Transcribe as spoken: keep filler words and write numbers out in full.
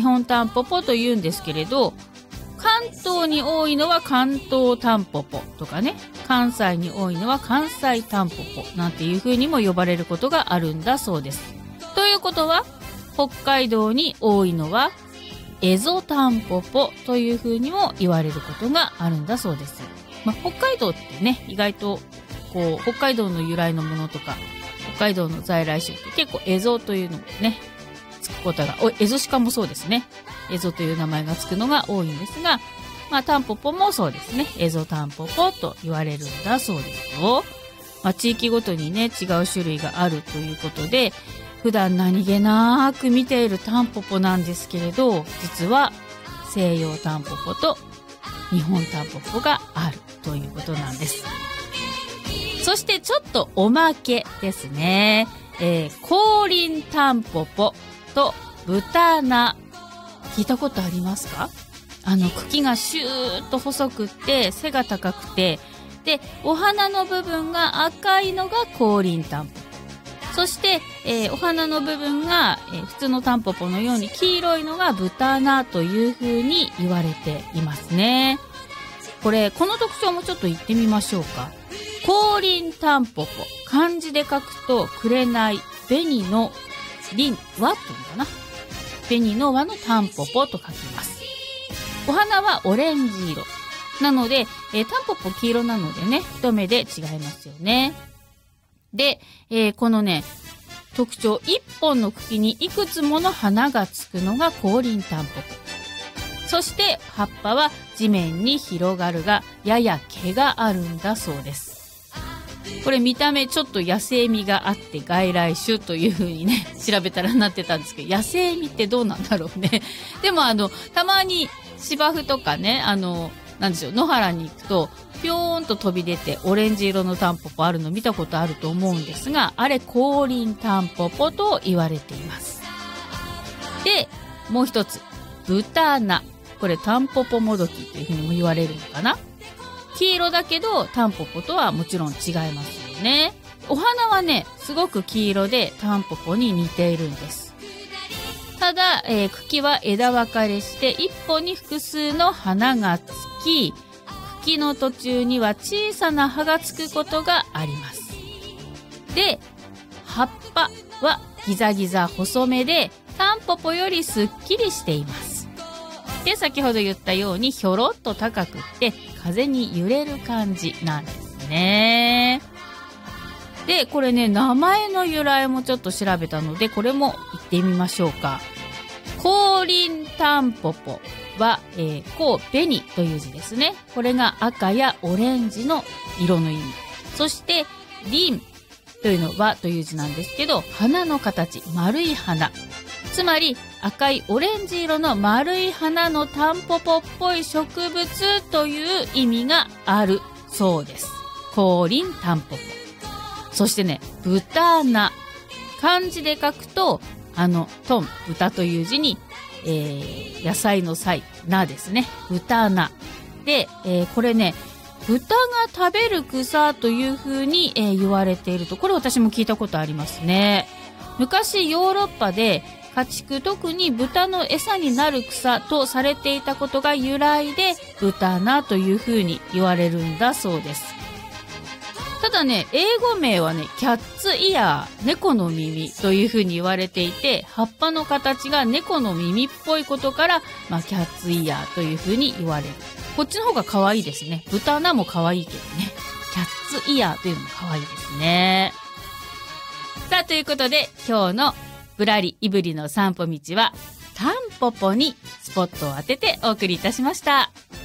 本タンポポと言うんですけれど、関東に多いのは関東タンポポとかね、関西に多いのは関西タンポポなんていう風にも呼ばれることがあるんだそうです。ということは、北海道に多いのはエゾタンポポという風にも言われることがあるんだそうです。まあ、北海道ってね、意外とこう北海道の由来のものとか、北海道の在来種って結構エゾというのもね、つくことが、おエゾシカもそうですね。エゾという名前がつくのが多いんですが、まあタンポポもそうですね。エゾタンポポと言われるんだそうですよ。まあ地域ごとにね、違う種類があるということで、普段何気なく見ているタンポポなんですけれど、実は西洋タンポポと日本タンポポがあるということなんです。そしてちょっとおまけですね。えー、光輪タンポポと豚菜。聞いたことありますか？あの茎がシューッと細くって背が高くて、でお花の部分が赤いのが光輪タンポポ。そして、えー、お花の部分が、えー、普通のタンポポのように黄色いのが豚菜という風に言われていますね。これこの特徴もちょっと言ってみましょうか。光輪タンポポ、漢字で書くと紅、紅の輪和というのかな。紅の和のタンポポと書きます。お花はオレンジ色なので、えー、タンポポ黄色なのでね、一目で違いますよね。で、えー、このね、特徴、一本の茎にいくつもの花がつくのが光輪タンポポ。そして葉っぱは地面に広がるが、やや毛があるんだそうです。これ見た目ちょっと野生味があって外来種という風にね、調べたらなってたんですけど、野生味ってどうなんだろうね。でもあの、たまに芝生とかね、あの、なんでしょう、野原に行くと、ぴょーんと飛び出てオレンジ色のタンポポあるの見たことあると思うんですが、あれ光輪タンポポと言われています。で、もう一つ、豚菜。これタンポポもどきという風にも言われるのかな。黄色だけどタンポポとはもちろん違いますよね。お花はね、すごく黄色でタンポポに似ているんです。ただ、えー、茎は枝分かれして一本に複数の花がつき、茎の途中には小さな葉がつくことがあります。で、葉っぱはギザギザ細めでタンポポよりすっきりしています。で、先ほど言ったようにひょろっと高くって風に揺れる感じなんですね。で、これね、名前の由来もちょっと調べたので、これも言ってみましょうか。光輪タンポポは、えー、こう、紅という字ですね。これが赤やオレンジの色の意味。そして、輪というのはという字なんですけど、花の形、丸い花。つまり、赤いオレンジ色の丸い花のタンポポっぽい植物という意味があるそうです。光輪タンポポ。そしてね、豚菜。漢字で書くと、あの、トン、豚という字に、えー、野菜の菜、菜ですね。豚菜。で、えー、これね、豚が食べる草という風に、えー、言われていると、これ私も聞いたことありますね。昔ヨーロッパで家畜、特に豚の餌になる草とされていたことが由来で、豚菜という風に言われるんだそうです。ただね、英語名はね、キャッツイヤー、猫の耳という風に言われていて、葉っぱの形が猫の耳っぽいことから、まあ、キャッツイヤーという風に言われる。こっちの方が可愛いですね。豚菜も可愛いけどね。キャッツイヤーというのも可愛いですね。さあ、ということで、今日のぶらりいぶりの散歩道は、タンポポにスポットを当ててお送りいたしました。